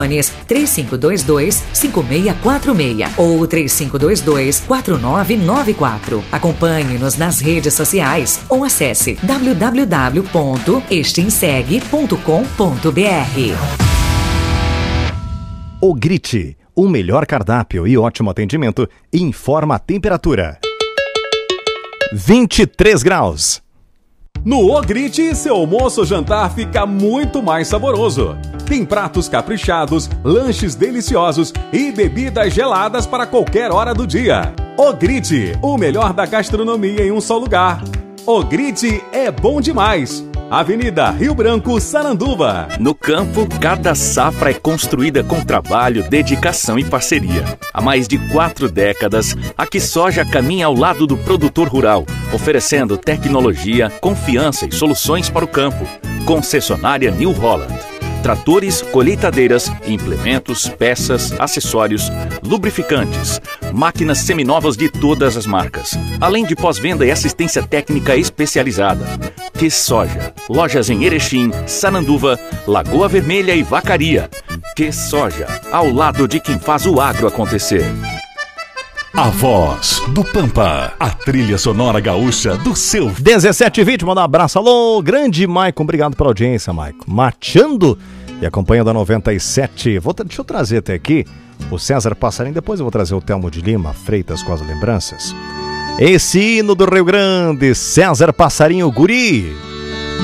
3522-5646 ou 3522-4994. Acompanhe-nos nas redes sociais ou acesse www.estinseg.com.br. O Grite, o melhor cardápio e ótimo atendimento, informa a temperatura. 23 graus. No Ogrite, seu almoço ou jantar fica muito mais saboroso. Tem pratos caprichados, lanches deliciosos e bebidas geladas para qualquer hora do dia. Ogrite, o melhor da gastronomia em um só lugar. Ogrite é bom demais. Avenida Rio Branco, Sananduva. No campo, cada safra é construída com trabalho, dedicação e parceria. Há mais de 4 décadas, a QuiSoja caminha ao lado do produtor rural, oferecendo tecnologia, confiança e soluções para o campo. Concessionária New Holland. Tratores, colheitadeiras, implementos, peças, acessórios, lubrificantes, máquinas seminovas de todas as marcas, além de pós-venda e assistência técnica especializada. QuiSoja. Lojas em Erechim, Sananduva, Lagoa Vermelha e Vacaria. QuiSoja. Ao lado de quem faz o agro acontecer. A voz do Pampa, a trilha sonora gaúcha do seu... 17h20, manda um abraço. Alô, grande Maicon, obrigado pela audiência, Maicon. Marchando e acompanhando a 97. Deixa eu trazer até aqui o César Passarinho, depois eu vou trazer o Telmo de Lima Freitas com as lembranças. Esse hino do Rio Grande, César Passarinho Guri.